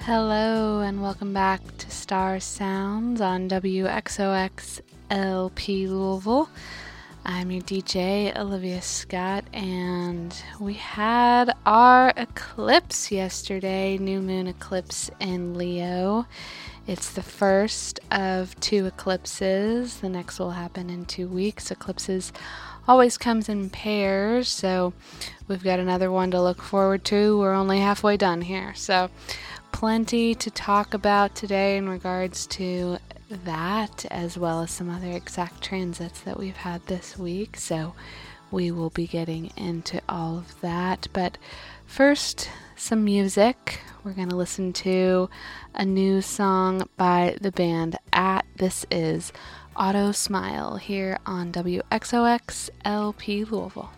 Hello and welcome back to Star Sounds on WXOX LP Louisville. I'm your DJ, Olivia Scott, and we had our eclipse yesterday, new moon eclipse in Leo. It's the first of two eclipses. The next will happen in 2 weeks. Eclipses always comes in pairs, so we've got another one to look forward to. We're only halfway done here, so plenty to talk about today in regards to that, as well as some other exact transits that we've had this week. So we will be getting into all of that. But first, some music. We're going to listen to a new song by the band At. This is Auto Smile here on WXOX LP Louisville.